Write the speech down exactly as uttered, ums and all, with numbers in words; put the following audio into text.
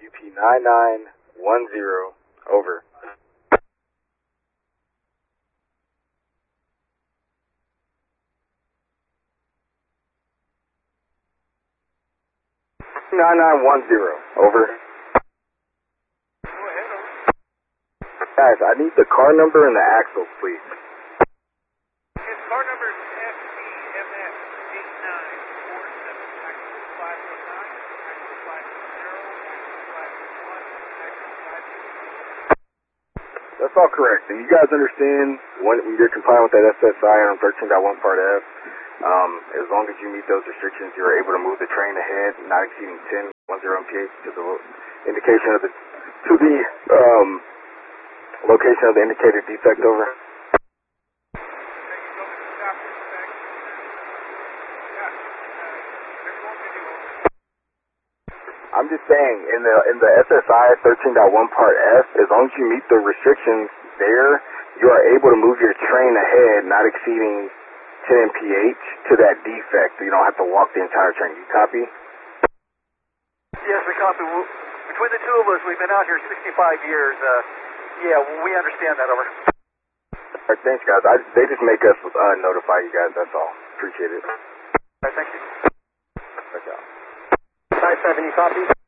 U P nine nine one zero, over. nine nine one zero, over. Go ahead, over. Guys, I need the car number and the axles, please. His car number is F B M S eight nine four seven, axle five one nine, axle five one zero, axle five one one, axle five two one. That's all correct. And you guys understand when, when you're complying with that S S I on thirteen point one part F, um, as long as you meet those restrictions, you're able to move the train ahead, not exceeding ten point one zero M P H to the indication of the, to the um, location of the indicated defect, over. I'm just saying, in the in the S S I thirteen point one part F, as long as you meet the restrictions there, you are able to move your train ahead, not exceeding ten M P H to that defect, so you don't have to walk the entire train. You copy? Yes, we copy. Between the two of us, we've been out here sixty-five years. Uh, yeah, we understand that, over. All right, thanks, guys. I, they just make us uh, notify you guys, that's all. Appreciate it. All right, thank you. That's all. nine seven, you copy?